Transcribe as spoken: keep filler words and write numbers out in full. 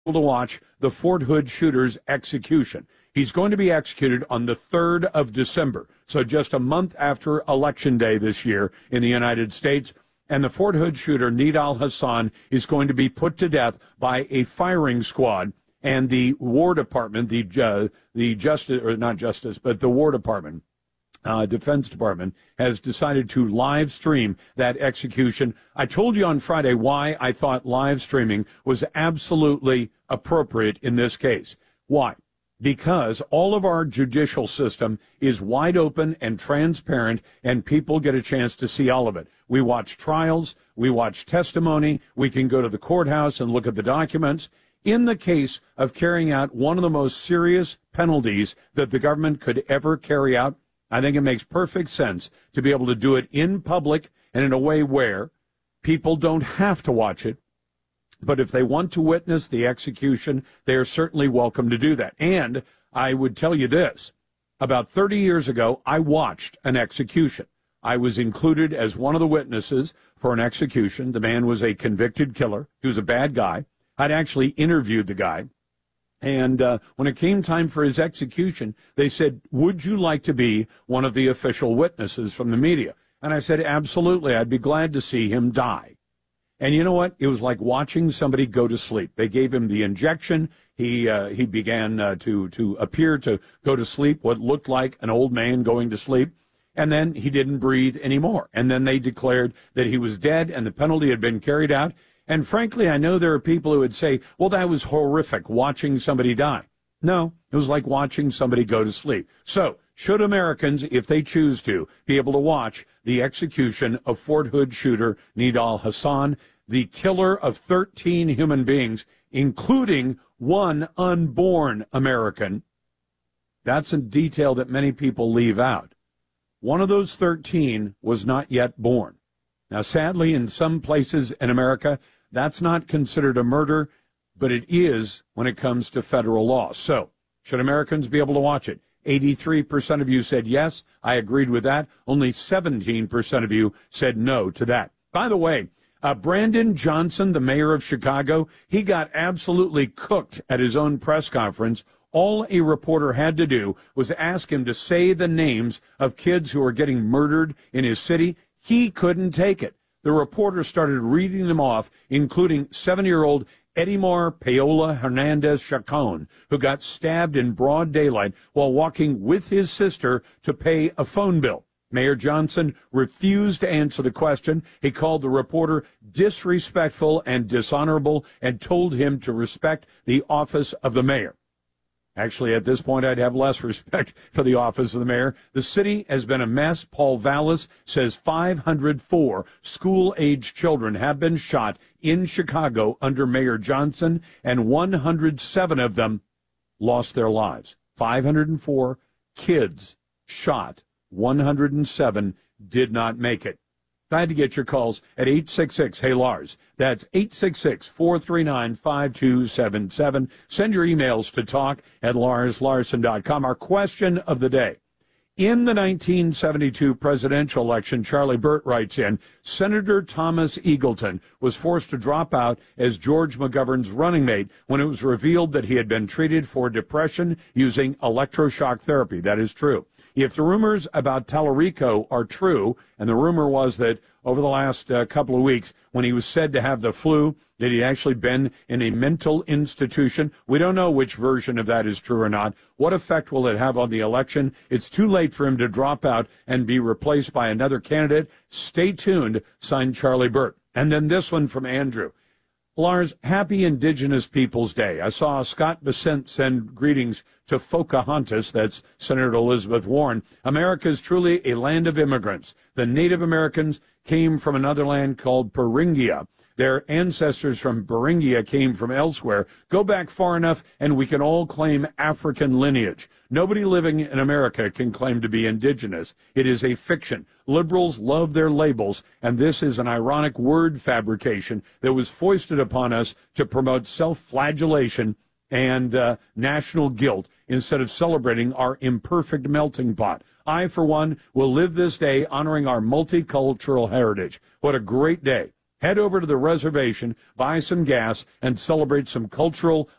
to watch the Fort Hood shooter's execution. He's going to be executed on the third of December, so just a month after Election Day this year in the United States. And the Fort Hood shooter, Nidal Hasan, is going to be put to death by a firing squad. And the War Department, the uh, the Justice, or not Justice, but the War Department, uh, Defense Department, has decided to live stream that execution. I told you on Friday why I thought live streaming was absolutely appropriate in this case. Why? Because all of our judicial system is wide open and transparent, and people get a chance to see all of it. We watch trials, we watch testimony, we can go to the courthouse and look at the documents. In the case of carrying out one of the most serious penalties that the government could ever carry out, I think it makes perfect sense to be able to do it in public and in a way where people don't have to watch it. But if they want to witness the execution, they are certainly welcome to do that. And I would tell you this. About thirty years ago, I watched an execution. I was included as one of the witnesses for an execution. The man was a convicted killer. He was a bad guy. I'd actually interviewed the guy. And uh, when it came time for his execution, they said, would you like to be one of the official witnesses from the media? And I said, absolutely. I'd be glad to see him die. And you know what? It was like watching somebody go to sleep. They gave him the injection. He uh, he began uh, to, to appear to go to sleep, what looked like an old man going to sleep. And then he didn't breathe anymore. And then they declared that he was dead and the penalty had been carried out. And frankly, I know there are people who would say, well, that was horrific, watching somebody die. No, it was like watching somebody go to sleep. So, should Americans, if they choose to, be able to watch the execution of Fort Hood shooter Nidal Hasan, the killer of thirteen human beings, including one unborn American? That's a detail that many people leave out. One of those thirteen was not yet born. Now, sadly, in some places in America, that's not considered a murder, but it is when it comes to federal law. So, should Americans be able to watch it? eighty-three percent of you said yes. I agreed with that. Only seventeen percent of you said no to that. By the way, uh, Brandon Johnson, the mayor of Chicago, he got absolutely cooked at his own press conference. All a reporter had to do was ask him to say the names of kids who are getting murdered in his city. He couldn't take it. The reporter started reading them off, including seven-year-old Edimar Paola Hernandez Chacon, who got stabbed in broad daylight while walking with his sister to pay a phone bill. Mayor Johnson refused to answer the question. He called the reporter disrespectful and dishonorable and told him to respect the office of the mayor. Actually, at this point, I'd have less respect for the office of the mayor. The city has been a mess. Paul Vallis says five hundred four school-age children have been shot in Chicago under Mayor Johnson, and one hundred seven of them lost their lives. five hundred four kids shot. one hundred seven did not make it. Glad to get your calls at eight six six, hey Lars. That's eight six six, four three nine, five two seven seven. Send your emails to talk at lars larson dot com. Our question of the day. In the nineteen seventy-two presidential election, Charlie Burt writes in, Senator Thomas Eagleton was forced to drop out as George McGovern's running mate when it was revealed that he had been treated for depression using electroshock therapy. That is true. If the rumors about Tallarico are true, and the rumor was that over the last uh, couple of weeks, when he was said to have the flu, that he'd actually been in a mental institution, we don't know which version of that is true or not. What effect will it have on the election? It's too late for him to drop out and be replaced by another candidate. Stay tuned, signed Charlie Burt. And then this one from Andrew. Lars, happy Indigenous Peoples Day. I saw Scott Bessent send greetings to Pocahontas, that's Senator Elizabeth Warren. America is truly a land of immigrants. The Native Americans came from another land called Beringia. Their ancestors from Beringia came from elsewhere. Go back far enough and we can all claim African lineage. Nobody living in America can claim to be indigenous. It is a fiction. Liberals love their labels, and this is an ironic word fabrication that was foisted upon us to promote self-flagellation and uh, national guilt instead of celebrating our imperfect melting pot. I, for one, will live this day honoring our multicultural heritage. What a great day. Head over to the reservation, buy some gas, and celebrate some cultural